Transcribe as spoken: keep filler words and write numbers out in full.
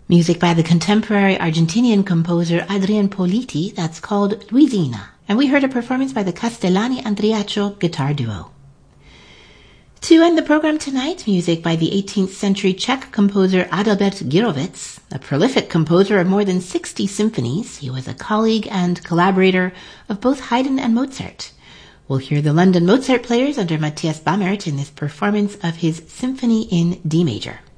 Music by the contemporary Argentinian composer Adrian Politi, that's called Luisina. And we heard a performance by the Castellani-Andriaccio guitar duo. To end the program tonight, music by the eighteenth century Czech composer Adalbert Girovec, a prolific composer of more than sixty symphonies. He was a colleague and collaborator of both Haydn and Mozart. We'll hear the London Mozart Players under Matthias Bammert in this performance of his Symphony in D major.